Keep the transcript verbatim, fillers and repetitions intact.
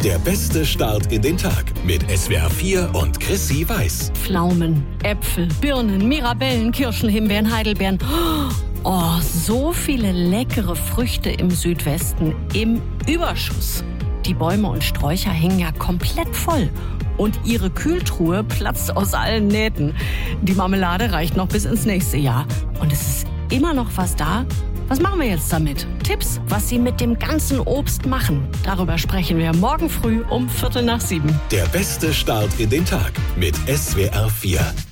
Der beste Start in den Tag mit S W R vier und Chrissy Weiß. Pflaumen, Äpfel, Birnen, Mirabellen, Kirschen, Himbeeren, Heidelbeeren. Oh, so viele leckere Früchte im Südwesten im Überschuss. Die Bäume und Sträucher hängen ja komplett voll. Und ihre Kühltruhe platzt aus allen Nähten. Die Marmelade reicht noch bis ins nächste Jahr. Und es ist immer noch was da. Was machen wir jetzt damit? Tipps, was Sie mit dem ganzen Obst machen. Darüber sprechen wir morgen früh um Viertel nach sieben. Der beste Start in den Tag mit S W R vier.